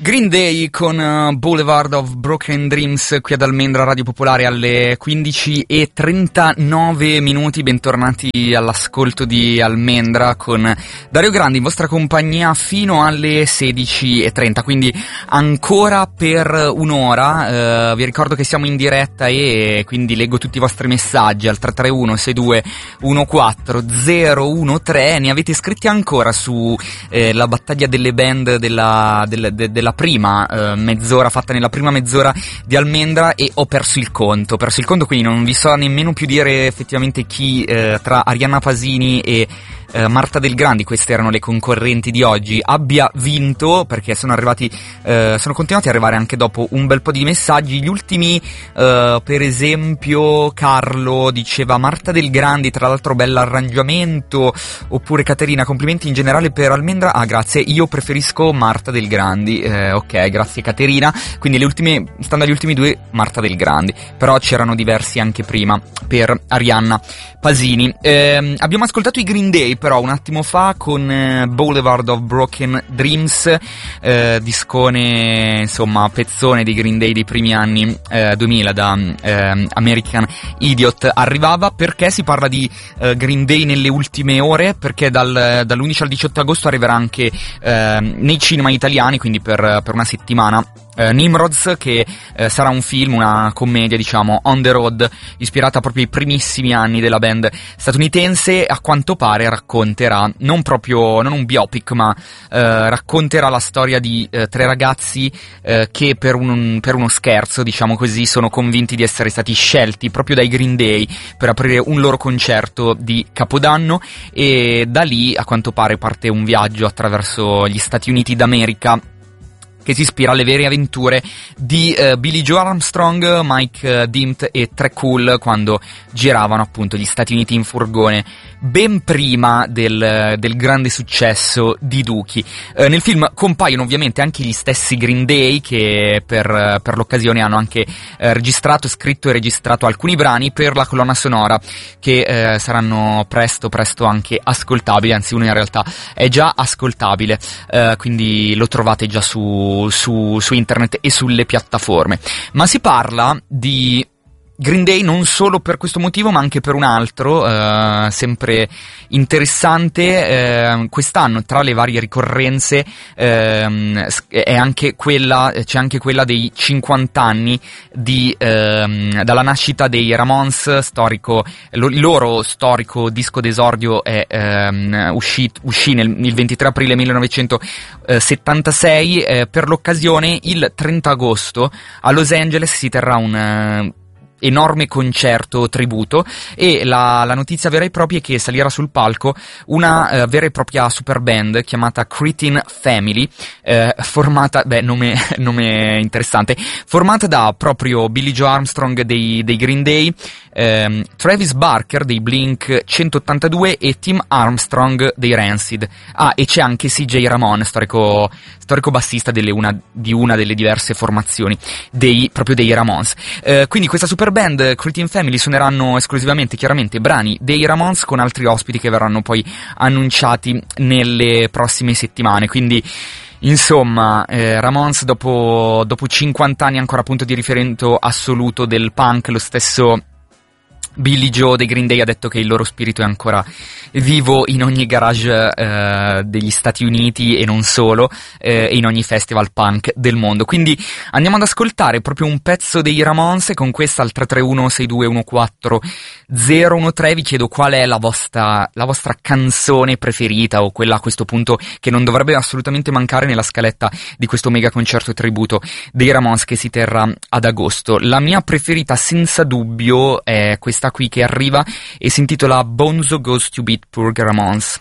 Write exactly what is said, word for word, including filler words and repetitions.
Green Day con uh, Boulevard of Broken Dreams qui ad Almendra Radio Popolare alle quindici e trentanove minuti. Bentornati all'ascolto di Almendra con Dario Grandi in vostra compagnia fino alle sedici e trenta, quindi ancora per un'ora. Uh, vi ricordo che siamo in diretta e quindi leggo tutti i vostri messaggi al tre tre uno sei due uno quattro zero uno tre. Ne avete scritti ancora su eh, la battaglia delle band della, della, de, della prima eh, mezz'ora, fatta nella prima mezz'ora di Almendra, e ho perso il conto, ho perso il conto, quindi non vi so nemmeno più dire effettivamente chi eh, tra Arianna Pasini e Uh, Marta Del Grandi, queste erano le concorrenti di oggi, abbia vinto, perché sono arrivati uh, sono continuati ad arrivare anche dopo un bel po' di messaggi. Gli ultimi, uh, per esempio Carlo diceva Marta Del Grandi, tra l'altro bell'arrangiamento, oppure Caterina, complimenti in generale per Almendra. Ah, grazie, io preferisco Marta Del Grandi. Uh, ok, grazie Caterina. Quindi le ultime, stando agli ultimi due, Marta Del Grandi, però c'erano diversi anche prima per Arianna Pasini. Uh, abbiamo ascoltato i Green Day però un attimo fa con eh, Boulevard of Broken Dreams, eh, discone, insomma pezzone di Green Day dei primi anni eh, duemila da eh, American Idiot. Arrivava perché si parla di eh, Green Day nelle ultime ore, perché dal, dall'undici al diciotto agosto arriverà anche eh, nei cinema italiani, quindi per, per una settimana, Uh, Nimrods, che uh, sarà un film, una commedia, diciamo, on the road, ispirata proprio ai primissimi anni della band statunitense. A quanto pare racconterà, non proprio, non un biopic, ma uh, racconterà la storia di uh, tre ragazzi uh, che per, un, per uno scherzo, diciamo così, sono convinti di essere stati scelti proprio dai Green Day per aprire un loro concerto di Capodanno, e da lì a quanto pare parte un viaggio attraverso gli Stati Uniti d'America che si ispira alle vere avventure di uh, Billy Joe Armstrong, Mike uh, Dimmt e Tre Cool quando giravano appunto gli Stati Uniti in furgone, ben prima del, del grande successo di Dookie. Uh, nel film compaiono ovviamente anche gli stessi Green Day, che per, per l'occasione hanno anche uh, registrato, scritto e registrato alcuni brani per la colonna sonora, che uh, saranno presto presto anche ascoltabili, anzi uno in realtà è già ascoltabile, uh, quindi lo trovate già su Su, su internet e sulle piattaforme. Ma si parla di Green Day non solo per questo motivo, ma anche per un altro, eh, sempre interessante. Eh, quest'anno, tra le varie ricorrenze, eh, è anche quella, c'è anche quella dei cinquanta anni di, eh, dalla nascita dei Ramones, storico, lo, il loro storico disco d'esordio è eh, uscì, uscì nel, il ventitré aprile millenovecentosettantasei. Eh, per l'occasione, il trenta agosto, a Los Angeles si terrà un eh, enorme concerto tributo, e la, la notizia vera e propria è che salirà sul palco una uh, vera e propria super band chiamata Cretin Family, eh, formata, beh, nome, nome interessante, formata da proprio Billy Joe Armstrong dei, dei Green Day, ehm, Travis Barker dei Blink centottantadue e Tim Armstrong dei Rancid. Ah, e c'è anche C J Ramone, storico, storico bassista delle una, di una delle diverse formazioni dei, proprio dei Ramones. Eh, quindi questa super band Cretin Family suoneranno esclusivamente, chiaramente, brani dei Ramones con altri ospiti che verranno poi annunciati nelle prossime settimane. Quindi insomma, eh, Ramones dopo, dopo cinquanta anni ancora punto di riferimento assoluto del punk. Lo stesso Billy Joe dei Green Day ha detto che il loro spirito è ancora vivo in ogni garage eh, degli Stati Uniti e non solo, eh, e in ogni festival punk del mondo. Quindi andiamo ad ascoltare proprio un pezzo dei Ramones, e con questa al tre tre uno sei due uno quattro zero uno tre vi chiedo qual è la vostra, la vostra canzone preferita, o quella a questo punto che non dovrebbe assolutamente mancare nella scaletta di questo mega concerto tributo dei Ramones che si terrà ad agosto. La mia preferita senza dubbio è questa qui che arriva e si intitola Bonzo Goes to Beat Purg Ramones.